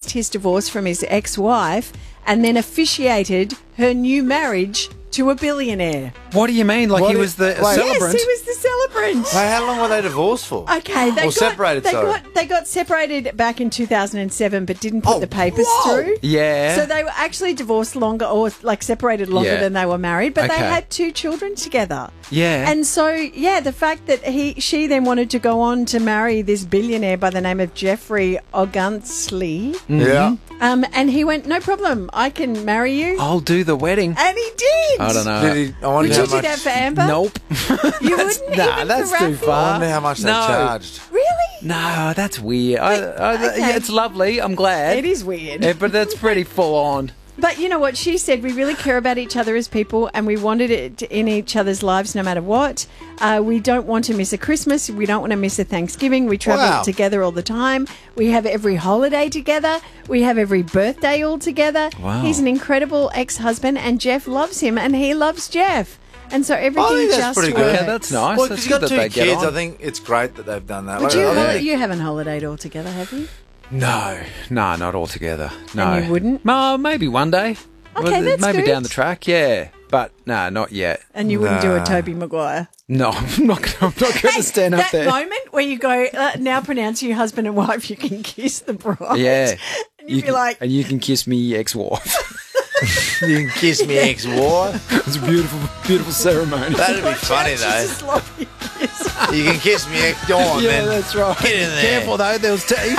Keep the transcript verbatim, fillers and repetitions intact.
announced his divorce from his ex-wife and then officiated her new marriage to a billionaire. What do you mean? Like What he is- was the wait. celebrant? Yes, he was the celebrant. Hey, how long were they divorced for? Okay, they Or got separated, They sorry. got they got separated back in two thousand seven, but didn't put Oh, the papers whoa. through. Yeah. So they were actually divorced longer, or like separated longer Yeah. than they were married, but they Okay. had two children together. Yeah. And so, yeah, the fact that he she then wanted to go on to marry this billionaire by the name of Jeffrey Ogunsley, Yeah. um, and he went, no problem, I can marry you, I'll do the wedding. and he did. I don't know. Did he, I wonder Would how you do much, that for Amber? Nope. You wouldn't Nah, even that's for too Raffy? I far. wonder how much they No. charged. Really? No, that's weird. I, I, okay. yeah, it's lovely. I'm glad. It is weird. Yeah, but that's pretty full on. But you know what? She said we really care about each other as people and we wanted it in each other's lives no matter what. Uh, we don't want to miss a Christmas. We don't want to miss a Thanksgiving. We travel Wow. together all the time. We have every holiday together. We have every birthday all together. Wow. He's an incredible ex-husband and Jeff loves him and he loves Jeff. And so everything think that's just pretty works. good. Yeah, that's nice. Well, That's because you've good got that they two get kids, on. I think it's great that they've done that. Would Like, you, I hol- think- you haven't holidayed all together, have you? No, no, not altogether. No. And you wouldn't? No, maybe one day. Okay, Well, that's Maybe good. down the track, yeah. But no, not yet. And you wouldn't do a Nah. Toby Maguire. No, I'm not. gonna- I'm not going to stand up that there. moment where you go, uh, now pronounce you husband and wife, you can kiss the bride. Yeah, And you'd you be can, like, and you can kiss me, ex-wife. You can kiss me ex-wife. It's a beautiful, beautiful ceremony. That'd be funny, "Just though. a sloppy kiss." You can kiss me ex-wife, yeah, man. that's right. Get in there. Careful though, there was teeth.